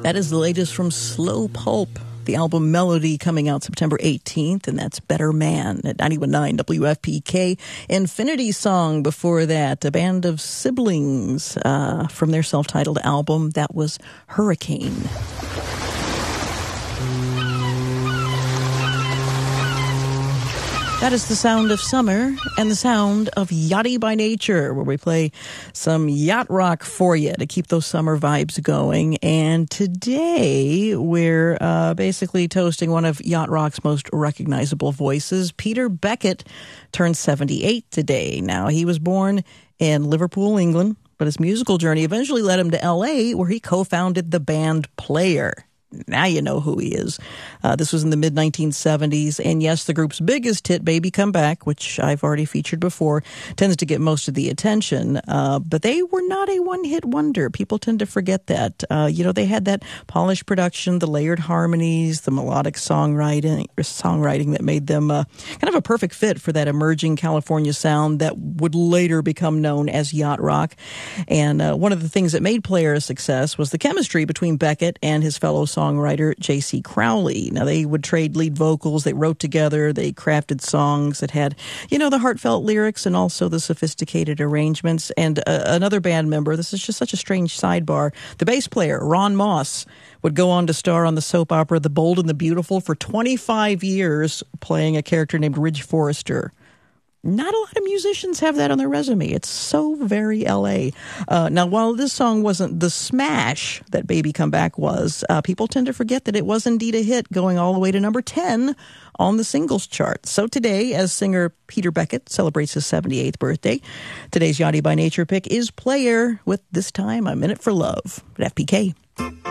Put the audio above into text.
That is the latest from Slow Pulp. The album Melody coming out September 18th, and that's Better Man at 91.9 WFPK. Infinity Song before that, a band of siblings from their self-titled album. That was Hurricane. That is the sound of summer and the sound of Yachty by Nature, where we play some yacht rock for you to keep those summer vibes going. And today we're basically toasting one of yacht rock's most recognizable voices. Peter Beckett turned 78 today. Now, he was born in Liverpool, England, but his musical journey eventually led him to L.A., where he co-founded the band Player. Now you know who he is. This was in the mid-1970s. And yes, the group's biggest hit, Baby Come Back, which I've already featured before, tends to get most of the attention. But they were not a one-hit wonder. People tend to forget that. They had that polished production, the layered harmonies, the melodic songwriting that made them kind of a perfect fit for that emerging California sound that would later become known as yacht rock. And one of the things that made Player a success was the chemistry between Beckett and his fellow songwriter J.C. Crowley. Now, they would trade lead vocals, they wrote together, they crafted songs that had, the heartfelt lyrics and also the sophisticated arrangements. And another band member, this is just such a strange sidebar, the bass player, Ron Moss, would go on to star on the soap opera The Bold and the Beautiful for 25 years, playing a character named Ridge Forrester. Not a lot of musicians have that on their resume. It's so very L.A. Now, while this song wasn't the smash that Baby Come Back was, people tend to forget that it was indeed a hit, going all the way to number 10 on the singles chart. So today, as singer Peter Beckett celebrates his 78th birthday, today's Yachty by Nature pick is Player with This Time I'm In It For Love at FPK.